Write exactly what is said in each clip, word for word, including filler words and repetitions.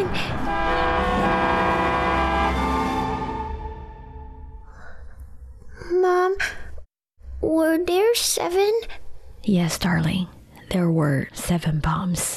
seven. Mom, were there seven? Yes, darling. There were seven bombs.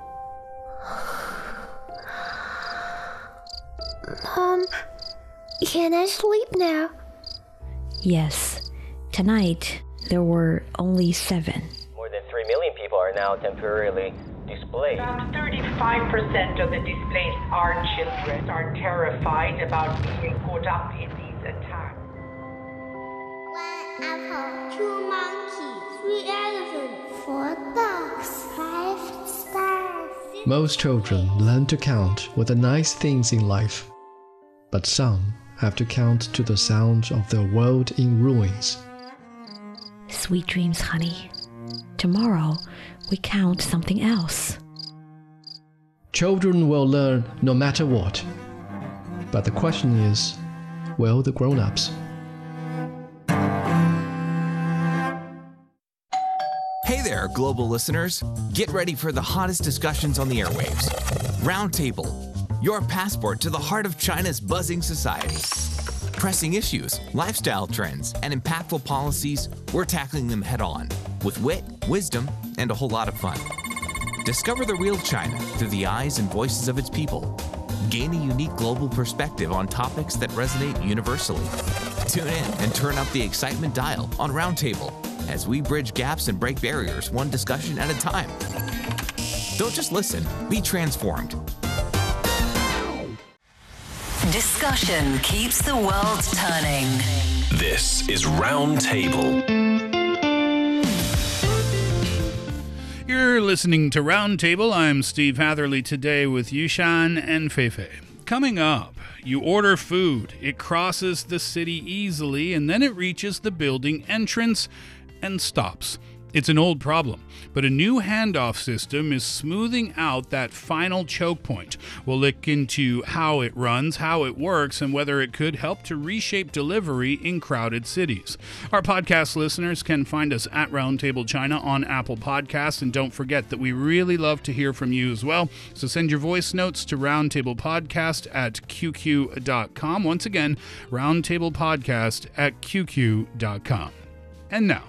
Mom, can I sleep now? Yes. Tonight, there were only seven. More than three million people are now temporarily displaced. About thirty-five percent of the displaced are children, are terrified about being caught up in these attacks. One apple, two monkeys, three elephants, four dogs, five stars. Most children learn to count with the nice things in life, but some have to count to the sound of their world in ruins. Sweet dreams, honey. Tomorrow, we count something else. Children will learn no matter what. But the question is, will the grown-ups? Hey there, global listeners. Get ready for the hottest discussions on the airwaves. Roundtable, your passport to the heart of China's buzzing society. Pressing issues, lifestyle trends, and impactful policies, we're tackling them head on with wit, wisdom, and a whole lot of fun. Discover the real China through the eyes and voices of its people. Gain a unique global perspective on topics that resonate universally. Tune in and turn up the excitement dial on Roundtable as we bridge gaps and break barriers one discussion at a time. Don't just listen, be transformed. Discussion keeps the world turning. This is Roundtable. You're listening to Roundtable. I'm Steve Hatherley today with Yushan and Feifei. Coming up, you order food. It crosses the city easily, and then it reaches the building entrance and stops. It's an old problem, but a new handoff system is smoothing out that final choke point. We'll look into how it runs, how it works, and whether it could help to reshape delivery in crowded cities. Our podcast listeners can find us at Roundtable China on Apple Podcasts, and don't forget that we really love to hear from you as well. So send your voice notes to roundtablepodcast at q q dot com. Once again, roundtablepodcast at q q dot com. And now,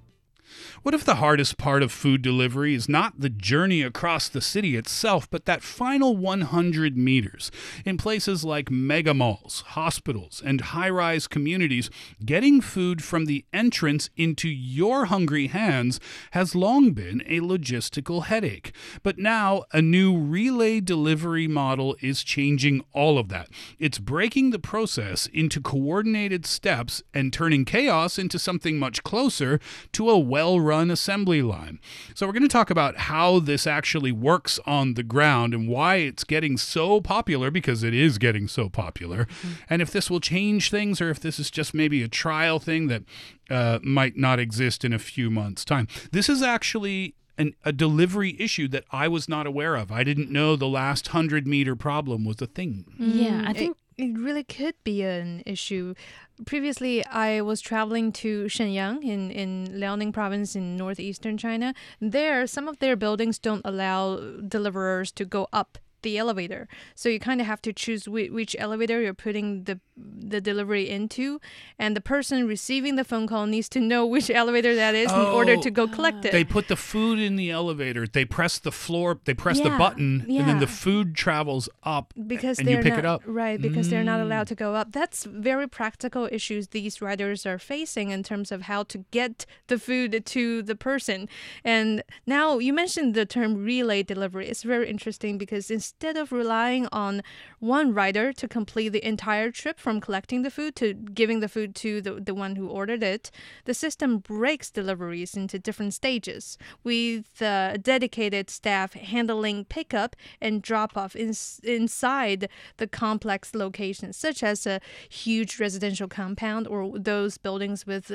what if the hardest part of food delivery is not the journey across the city itself, but that final one hundred meters? In places like mega malls, hospitals, and high-rise communities, getting food from the entrance into your hungry hands has long been a logistical headache. But now, a new relay delivery model is changing all of that. It's breaking the process into coordinated steps and turning chaos into something much closer to a well-run assembly line. So we're going to talk about how this actually works on the ground and why it's getting so popular, because it is getting so popular, mm-hmm. and if this will change things or if this is just maybe a trial thing that uh, might not exist in a few months' time. This is actually An, a delivery issue that I was not aware of. I didn't know the last hundred meter problem was a thing. Yeah, I think it, it really could be an issue. Previously, I was traveling to Shenyang in, in Liaoning province in northeastern China. There, some of their buildings don't allow deliverers to go up the elevator. So you kind of have to choose which, which elevator you're putting the the delivery into, and the person receiving the phone call needs to know which elevator that is oh, in order to go collect it. They put the food in the elevator, they press the floor, they press yeah, the button, yeah. and then the food travels up because and they're you pick not, it up. Right, because mm. they're not allowed to go up. That's very practical issues these riders are facing in terms of how to get the food to the person. And now you mentioned the term relay delivery. It's very interesting because instead of relying on one rider to complete the entire trip from collecting the food to giving the food to the, the one who ordered it, the system breaks deliveries into different stages with uh, dedicated staff handling pickup and drop-off in, inside the complex locations, such as a huge residential compound or those buildings with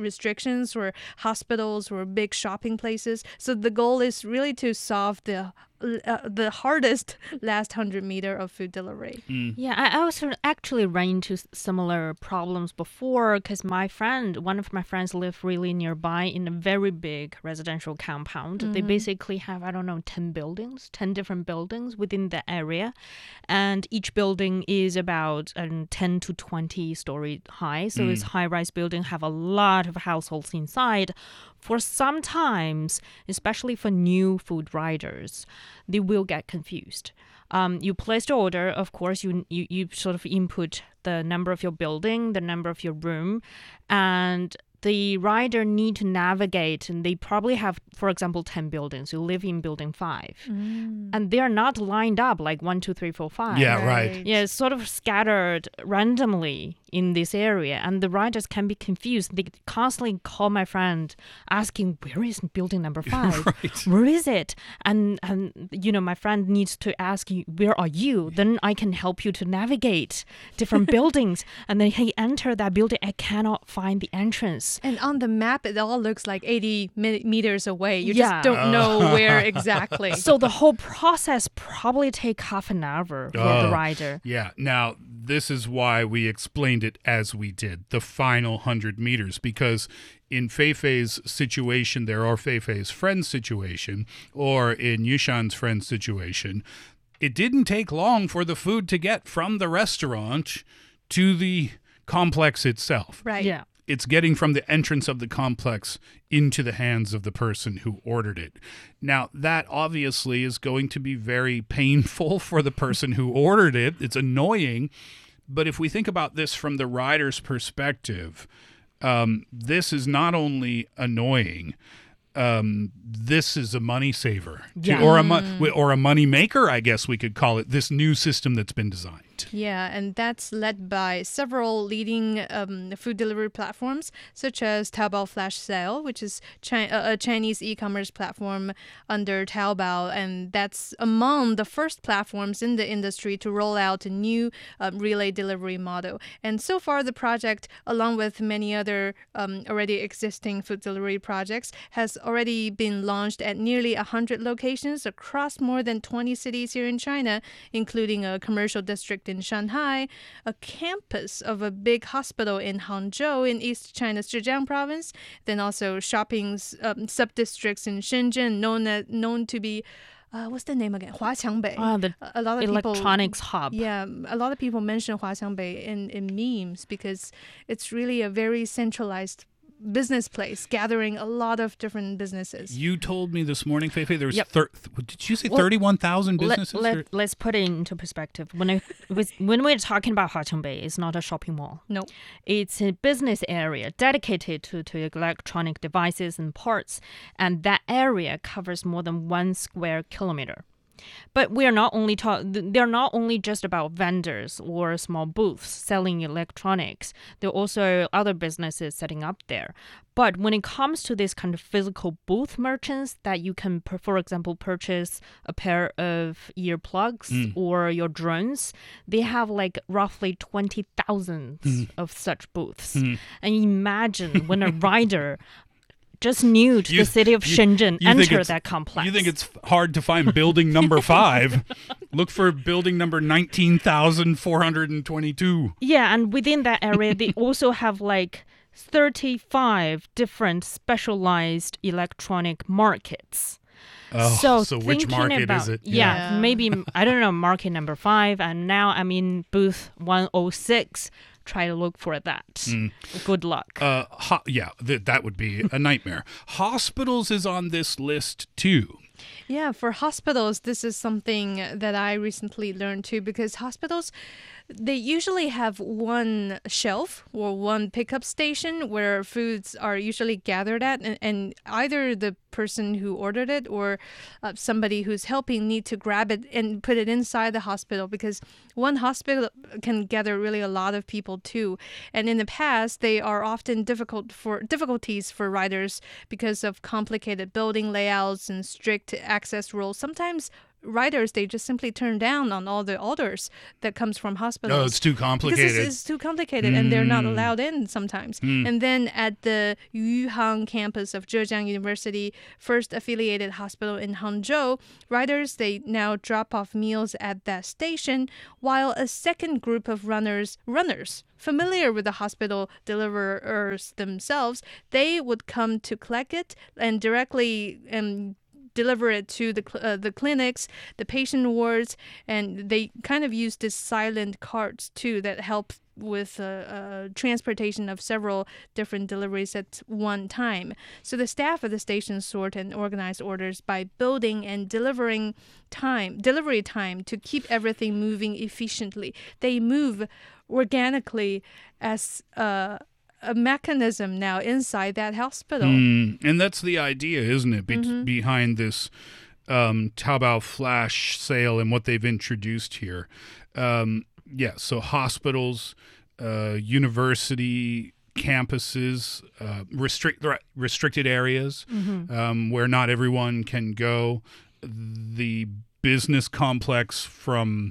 restrictions or hospitals or big shopping places. So the goal is really to solve the uh, the hardest last hundred meter of food delivery. Mm. Yeah, I, I also actually ran into similar problems before because my friend, one of my friends lived really nearby in a very big residential compound. Mm-hmm. They basically have, I don't know, ten buildings, ten different buildings within the area. And each building is about um, ten to twenty story high. So mm. it's high-rise building, have a lot of households inside. For sometimes, especially for new food riders, they will get confused. Um, you place the order, of course, you, you you sort of input the number of your building, the number of your room, and the rider need to navigate, and they probably have, for example, ten buildings. You live in building five. Mm. And they're not lined up like one, two, three, four, five. Yeah, right. right. Yeah, it's sort of scattered randomly in this area, and the riders can be confused. They constantly call my friend asking, where is building number five? Right. Where is it? And, and, you know, my friend needs to ask you, where are you? Then I can help you to navigate different buildings. And then he entered that building. I cannot find the entrance. And on the map, it all looks like eighty meters away. You yeah. just don't know where exactly. So the whole process probably take half an hour for oh, the rider. Yeah. Now, this is why we explained it as we did, the final one hundred meters, because in Feifei's situation there, or Feifei's friend's situation, or in Yushan's friend's situation, it didn't take long for the food to get from the restaurant to the complex itself. Right. Yeah. It's getting from the entrance of the complex into the hands of the person who ordered it. Now, that obviously is going to be very painful for the person who ordered it. It's annoying. But if we think about this from the rider's perspective, um, this is not only annoying, um, this is a money saver, to, yeah. or a mo- or a money maker, I guess we could call it, this new system that's been designed. Yeah, and that's led by several leading um, food delivery platforms, such as Taobao Flash Sale, which is Chi- a Chinese e-commerce platform under Taobao, and that's among the first platforms in the industry to roll out a new um, relay delivery model. And so far, the project, along with many other um, already existing food delivery projects, has already been launched at nearly one hundred locations across more than twenty cities here in China, including a commercial district in Shanghai, a campus of a big hospital in Hangzhou in East China's Zhejiang province, then also shopping um, sub-districts in Shenzhen known as, known to be Uh, what's the name again? Huaqiangbei. Ah, the a lot of electronics people, hub. Yeah, a lot of people mention Huaqiangbei in, in memes because it's really a very centralized business place gathering a lot of different businesses. You told me this morning, Feifei, there was yep. thir- did you say well, thirty-one thousand businesses? Let, let, let's put it into perspective. When I was, when we're talking about Huaqiangbei, it's not a shopping mall. No. It's a business area dedicated to, to electronic devices and parts, and that area covers more than one square kilometer. But we are not only talk. They're not only just about vendors or small booths selling electronics. There are also other businesses setting up there. But when it comes to this kind of physical booth merchants that you can, for example, purchase a pair of earplugs mm. or your drones, they have like roughly twenty thousand mm. of such booths. Mm. And imagine when a rider just new to you, the city of you, Shenzhen you enter that complex. You think it's hard to find building number five. Look for building number nineteen thousand four hundred twenty-two. Yeah, and within that area, they also have like thirty-five different specialized electronic markets. Oh, so so which market about, is it? Yeah, yeah, maybe, I don't know, market number five, and now I'm in booth one oh six. Try to look for that. Mm. Good luck. Uh, ho- yeah, th- that would be a nightmare. Hospitals is on this list too. Yeah, for hospitals, this is something that I recently learned too, because hospitals, they usually have one shelf or one pickup station where foods are usually gathered at, and, and either the person who ordered it or uh, somebody who's helping need to grab it and put it inside the hospital, because one hospital can gather really a lot of people too. And in the past, they are often difficult for difficulties for riders because of complicated building layouts and strict access rules. Sometimes riders, they just simply turn down on all the orders that comes from hospitals. No, it's too complicated. Because it's, it's too complicated, mm. and they're not allowed in sometimes. Mm. And then at the Yuhang campus of Zhejiang University, first affiliated hospital in Hangzhou, riders, they now drop off meals at that station, while a second group of runners, runners, familiar with the hospital deliverers themselves, they would come to collect it and directly um, deliver it to the uh, the clinics, the patient wards, and they kind of use this silent carts too that help with uh, uh, transportation of several different deliveries at one time. So the staff of the station sort and organize orders by building and delivering time, delivery time to keep everything moving efficiently. They move organically as a, a mechanism now inside that hospital. Mm, and that's the idea, isn't it, Be- mm-hmm. behind this um, Taobao flash sale and what they've introduced here. Um, yeah, so hospitals, uh, university campuses, uh, restrict restricted areas mm-hmm. um, where not everyone can go, the business complex from...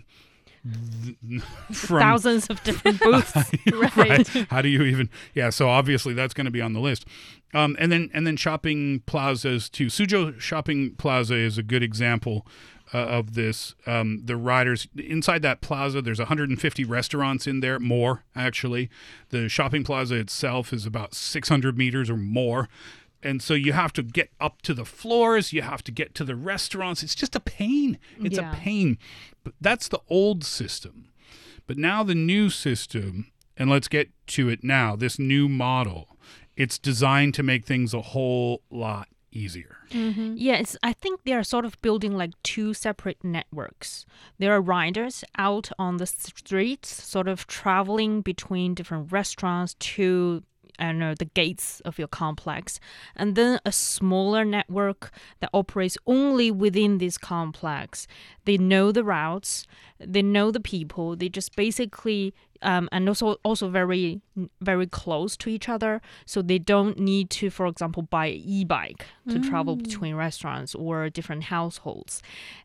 From, thousands of different booths. right. right. How do you even? Yeah. So obviously that's going to be on the list. Um, and then and then shopping plazas too. Suzhou Shopping Plaza is a good example uh, of this. Um, the riders inside that plaza, there's one hundred fifty restaurants in there, more actually. The shopping plaza itself is about six hundred meters or more. And so you have to get up to the floors. You have to get to the restaurants. It's just a pain. It's yeah. a pain. But that's the old system. But now the new system, and let's get to it now, this new model, it's designed to make things a whole lot easier. Mm-hmm. Yes, I think they are sort of building like two separate networks. There are riders out on the streets, sort of traveling between different restaurants to I don't know, the gates of your complex, and then a smaller network that operates only within this complex. They know the routes, they know the people, they just basically, um, and also also very, very close to each other, so they don't need to, for example, buy an e-bike to mm. travel between restaurants or different households.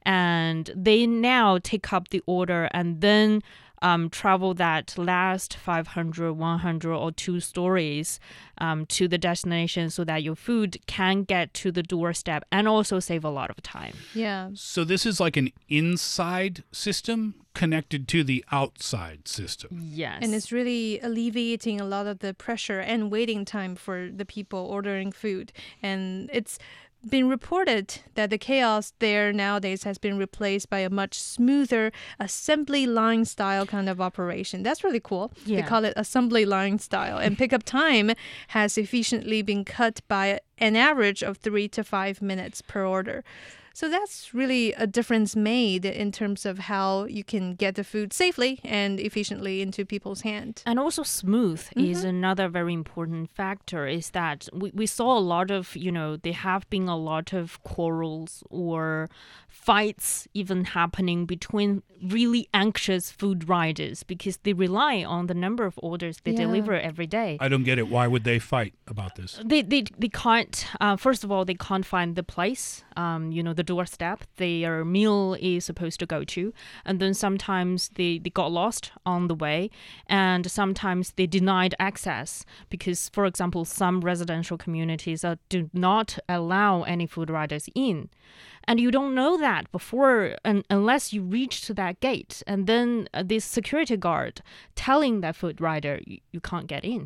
And they now take up the order and then Um, travel that last five hundred, one hundred, or two stories um, to the destination so that your food can get to the doorstep and also save a lot of time. Yeah. So this is like an inside system connected to the outside system. Yes. And it's really alleviating a lot of the pressure and waiting time for the people ordering food. And it's been reported that the chaos there nowadays has been replaced by a much smoother assembly line style kind of operation. That's really cool. Yeah. They call it assembly line style. And pickup time has efficiently been cut by an average of three to five minutes per order. So that's really a difference made in terms of how you can get the food safely and efficiently into people's hands. And also smooth mm-hmm. is another very important factor, is that we, we saw a lot of, you know, there have been a lot of quarrels or fights even happening between really anxious food riders because they rely on the number of orders they yeah. deliver every day. I don't get it. Why would they fight about this? They they, they can't, uh, first of all, they can't find the place, um, you know, the doorstep their meal is supposed to go to. And then sometimes they, they got lost on the way. And sometimes they denied access because, for example, some residential communities uh, do not allow any food riders in. And you don't know that before un- unless you reach to that gate. And then uh, this security guard telling that food rider, you, you can't get in.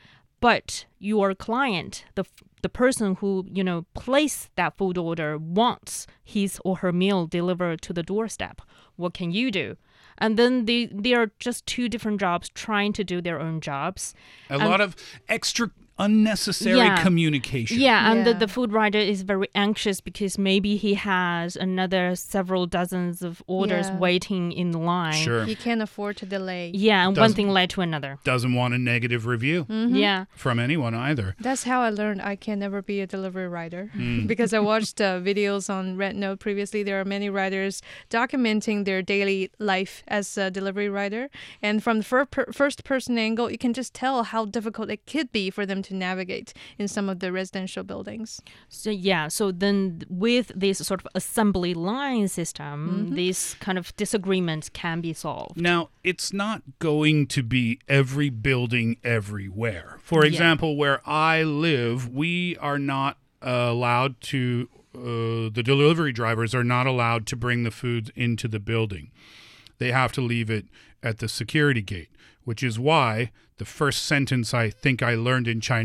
But your client, the the person who, you know, placed that food order wants his or her meal delivered to the doorstep. What can you do? And then they, they are just two different jobs trying to do their own jobs. A and lot of extra unnecessary yeah. communication. Yeah, and yeah. The, the food rider is very anxious because maybe he has another several dozens of orders yeah. waiting in line. Sure. You can't afford to delay. Yeah, and doesn't, one thing led to another. Doesn't want a negative review Mm-hmm. Yeah. from anyone either. That's how I learned I can never be a delivery rider Mm. because I watched uh, videos on Red Note previously. There are many riders documenting their daily life as a delivery rider. And from the fir- per- first person angle, you can just tell how difficult it could be for them to navigate in some of the residential buildings. So yeah, so then with this sort of assembly line system, mm-hmm. these kind of disagreements can be solved. Now, it's not going to be every building everywhere. For example, yeah. where I live, we are not uh, allowed to, uh, the delivery drivers are not allowed to bring the food into the building. They have to leave it at the security gate, which is why the first sentence I think I learned in Chinese